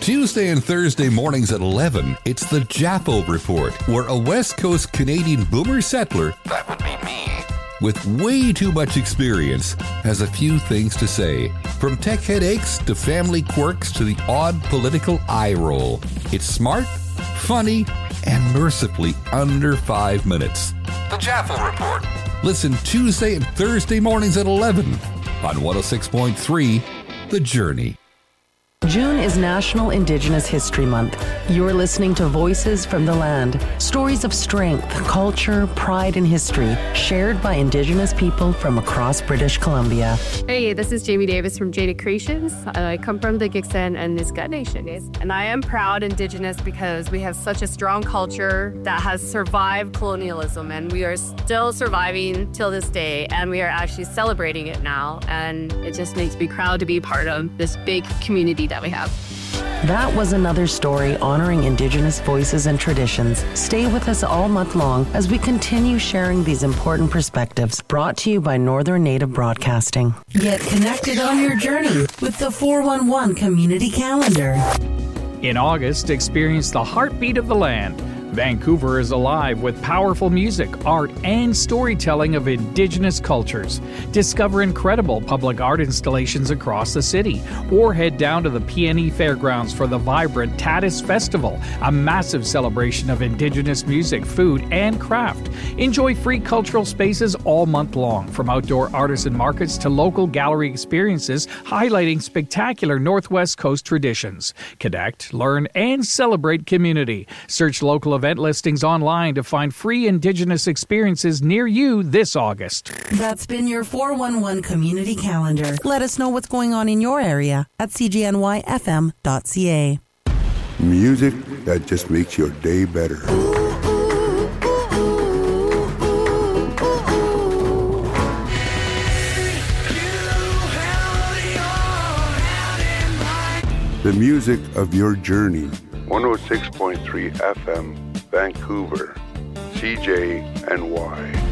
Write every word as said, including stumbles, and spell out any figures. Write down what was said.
Tuesday and Thursday mornings at eleven, it's the Jaffo Report, where a West Coast Canadian boomer settler, that would be me, with way too much experience, has a few things to say. From tech headaches to family quirks to the odd political eye roll. It's smart, funny, and mercifully under five minutes. The Jaffo Report. Listen Tuesday and Thursday mornings at eleven on one oh six point three, The Journey. June is National Indigenous History Month. You're listening to Voices from the Land, stories of strength, culture, pride, and history shared by Indigenous people from across British Columbia. Hey, this is Jamie Davis from Jada Creations. I come from the Gitxsan and Nisga'a Nation. And I am proud Indigenous because we have such a strong culture that has survived colonialism, and we are still surviving till this day, and we are actually celebrating it now. And it just makes me proud to be part of this big community that we have. That was another story honoring Indigenous voices and traditions. Stay with us all month long as we continue sharing these important perspectives, brought to you by Northern Native Broadcasting. Get connected on your journey with the four one one Community Calendar. In August, experience the heartbeat of the land. Vancouver is alive with powerful music, art, and storytelling of Indigenous cultures. Discover incredible public art installations across the city, or head down to the P N E Fairgrounds for the vibrant Tatis Festival, a massive celebration of Indigenous music, food, and craft. Enjoy free cultural spaces all month long, from outdoor artisan markets to local gallery experiences highlighting spectacular Northwest Coast traditions. Connect, learn, and celebrate community. Search local events event listings online to find free Indigenous experiences near you this August. That's been your four one one Community Calendar. Let us know what's going on in your area at c g n y f m dot c a. Music that just makes your day better. The music of your journey. one oh six point three F M, Vancouver, C J N Y.